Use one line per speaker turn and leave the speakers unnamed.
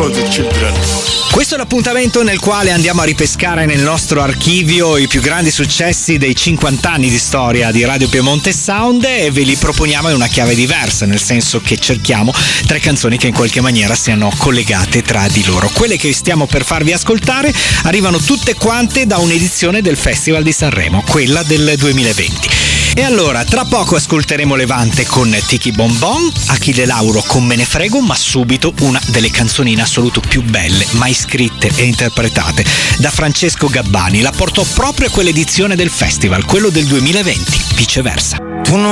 for the children.
Questo è l'appuntamento nel quale andiamo a ripescare nel nostro archivio i più grandi successi dei 50 anni di storia di Radio Piemonte Sound e ve li proponiamo in una chiave diversa, nel senso che cerchiamo 3 canzoni che in qualche maniera siano collegate tra di loro. Quelle che stiamo per farvi ascoltare arrivano tutte quante da un'edizione del Festival di Sanremo, quella del 2020. E allora, tra poco ascolteremo Levante con Tiki Bon Bon, Achille Lauro con Me ne frego, ma subito una delle canzoni in assoluto più belle mai scritte e interpretate da Francesco Gabbani. La portò proprio a quell'edizione del festival, quello del 2020, viceversa.
Tu non